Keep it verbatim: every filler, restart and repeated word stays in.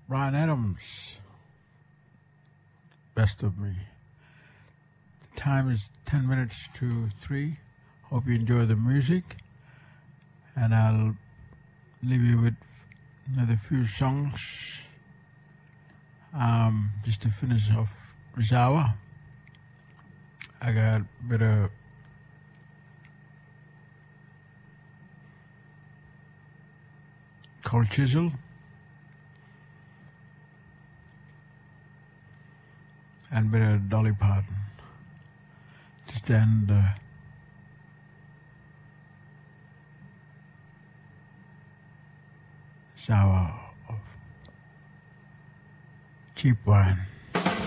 Bryan Adams, Best of Me. The time is ten minutes to three. Hope you enjoy the music. And I'll leave you with another few songs um, just to finish off this hour. I got a bit of Cold Chisel and a bit of Dolly Parton. Just end uh, this hour of cheap wine.